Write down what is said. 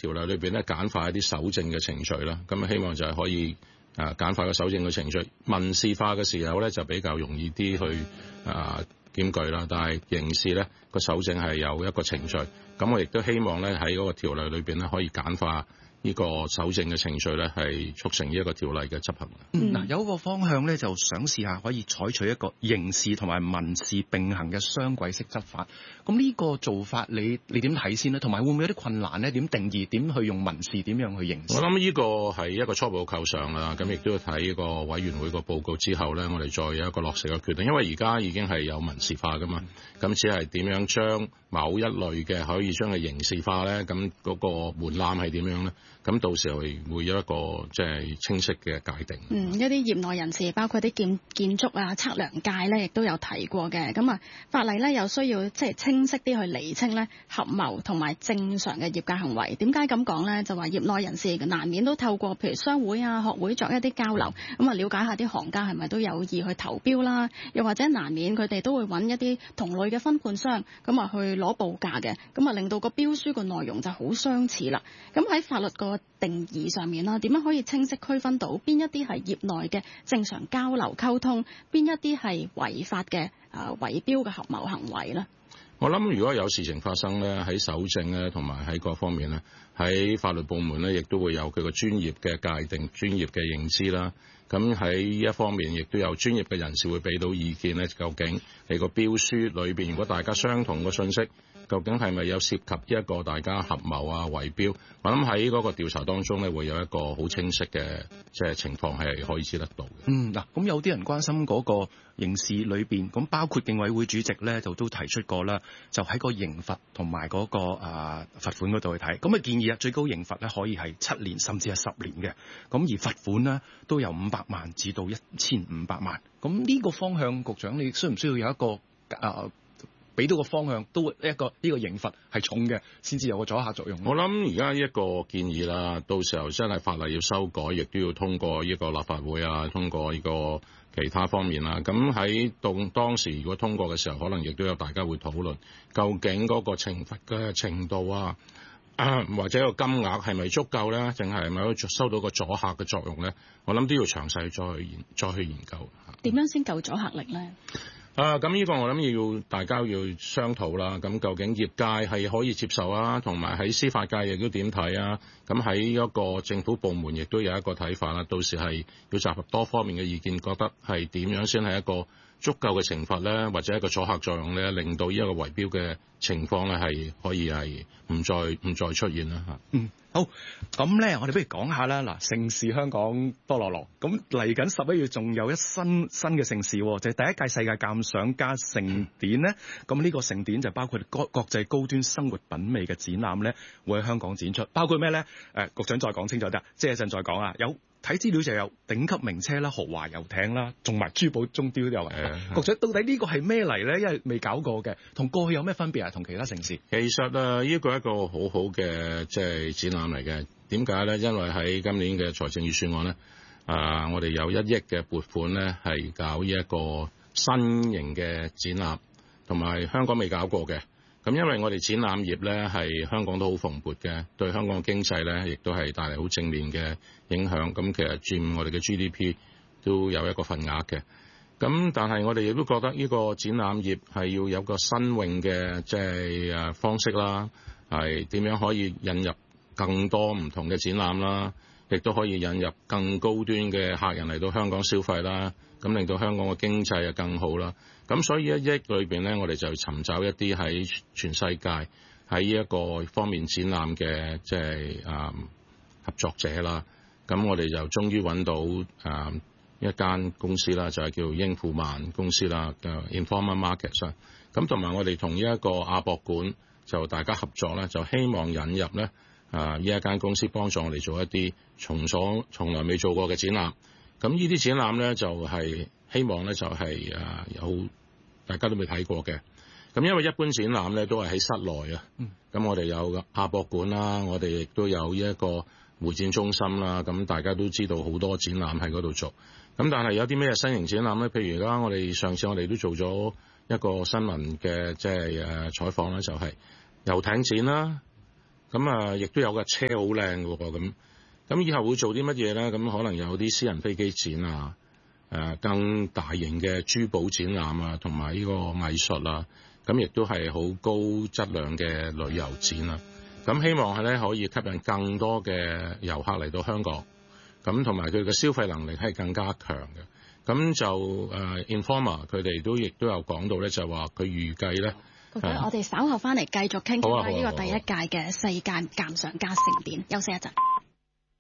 條例裏邊咧簡化一啲搜證嘅程序啦。咁希望就係可以簡化個搜證嘅程序，民事化嘅時候咧就比較容易啲去檢舉啦。但係刑事咧個搜證係有一個程序，咁我亦都希望咧喺嗰個條例裏邊咧可以簡化呢個搜證嘅程序咧，係促成呢一個條例嘅執行。 嗱，有一個方向咧，就想試下可以採取一個刑事同埋民事並行嘅雙軌式執法。咁呢個做法你點睇先咧？同埋會唔會有啲困難咧？點定義？點去用民事？點樣去刑事？ 我諗呢個係一個初步構想啦。咁亦都要睇呢個委員會個報告之後咧，我哋再有一個落實嘅決定。因為而家已經係有民事化噶嘛，咁只係點樣將某一類嘅可以將佢刑事化咧？咁嗰個門檻係點樣咧？咁到時候會有一個即係清晰嘅界定。 一啲業內人士，包括啲建築啊、測量界咧，亦都有提過嘅。咁法例咧又需要即係清晰啲去釐清咧合謀同埋正常嘅業界行為。點解咁講咧？就話業內人士難免都透過譬如商會啊、學會作一啲交流，咁了解下啲行家係咪都有意去投標啦，又或者難免佢哋都會揾一啲同類嘅分判商，咁去攞報價嘅，咁令到個標書個內容就好相似啦。咁喺法律個定義上面啦，點樣可以清晰區分到邊一啲係業內嘅正常交流溝通，邊一啲係違法嘅圍標嘅合謀行為呢？ 我諗如果有事情發生咧，喺搜證咧同埋喺各方面咧，喺法律部門咧，亦都會有佢個專業嘅界定、專業嘅認知啦。咁喺呢一方面，亦都有專業嘅人士會俾到意見咧。究竟你個標書裏邊，如果大家相同嘅信息，究竟係咪有涉及一個大家合謀啊圍標？我諗喺嗰個調查當中咧，會有一個好清晰嘅即係情況係可以知得到嘅。 嗱，咁有啲人關心嗰個刑事裏邊，咁包括競委會主席咧就都提出過啦，就喺個刑罰同埋嗰個罰款嗰度去睇。咁建議最高刑罰咧可以係7年甚至係10年嘅。咁而罰款呢都由500萬至到1500萬。咁呢個方向，局長你需唔需要有一個俾到個方向，都呢個刑罰係重嘅，先至有個阻嚇作用。 我諗而家一個建議啦，到時候真係法例要修改，亦都要通過呢個立法會啊，通過呢個其他方面啦。咁喺當時如果通過嘅時候，可能亦都有大家會討論，究竟嗰個懲罰嘅程度啊，或者個金額係咪足夠咧？定係咪可以收到個阻嚇嘅作用咧？我諗都要詳細再去研究。 點樣先夠阻嚇力咧？ 咁呢個我諗要大家要商討啦。咁究竟業界係可以接受啊，同埋喺司法界亦都點睇啊？咁喺一個政府部門亦都有一個睇法啦。到時係要集合多方面嘅意見，覺得係點樣先係一個足夠嘅懲罰咧，或者一個阻嚇作用咧，令到呢一個圍標嘅情況咧係可以係唔再出現啦嚇。 好，咁咧我哋不如講下啦。嗱，盛事香港多樂樂，咁嚟緊11月仲有一新嘅盛事，就係第一屆世界鑑賞家盛典咧。咁呢個盛典就包括國際高端生活品味嘅展覽咧，會喺香港展出，包括咩咧？局長再講清楚啲，即係一陣再講啊。有睇資料就有頂級名車啦、豪華遊艇啦，仲埋珠寶鐘錶都有。局長到底呢個係咩嚟咧？因為未搞過嘅，同過去有咩分別啊？同其他盛事？ 其實呢個係一個好好嘅即係展覽嚟嘅。點解咧？因為喺今年嘅財政預算案咧，我哋有1億嘅撥款咧，係搞呢一個新型嘅展覽，同埋香港未搞過嘅。咁因為我哋展覽業咧係香港都好蓬勃嘅，對香港嘅經濟咧亦都係帶嚟好正面嘅影響。咁其實佔我哋嘅 GDP 都有一個份額嘅。咁但係我哋亦都覺得呢個展覽業係要有個新穎嘅即係方式啦，係點樣可以引入更多唔同嘅展覽啦，亦都可以引入更高端嘅客人嚟到香港消費啦，咁令到香港嘅經濟啊更好啦。咁所以1億裏邊咧，我哋就尋找一啲喺全世界喺呢一個方面展覽嘅即係合作者啦。咁我哋就終於揾到一間公司啦，就係叫英富曼公司啦嘅 Informa Markets 啦。咁同埋我哋同呢一個亞博館就大家合作咧，就希望引入咧呢一間公司幫助我哋做一啲從來未做過嘅展覽。咁呢啲展覽咧就係希望咧就係有大家都未睇過嘅。咁因為一般展覽咧都係喺室內啊。咁我哋有亞博館啦，我哋亦都有一個會展中心啦。咁大家都知道好多展覽喺嗰度做。咁但係有啲咩新型展覽咧？譬如而家上次我哋都做咗一個新聞嘅即係採訪咧，就係遊艇展啦。 咁亦都有架車好靚嘅喎，咁以後會做啲乜嘢咧？咁可能有啲私人飛機展啊，更大型嘅珠寶展覽啊，同埋呢個藝術啊，咁亦都係好高質量嘅旅遊展啊。咁希望係咧可以吸引更多嘅遊客嚟到香港，咁同埋佢嘅消費能力係更加強嘅。咁就Informa 佢哋亦都有講到咧，就話佢預計咧。 我哋稍後翻嚟繼續傾呢個第一屆嘅世界鑑賞家盛典，休息一陣。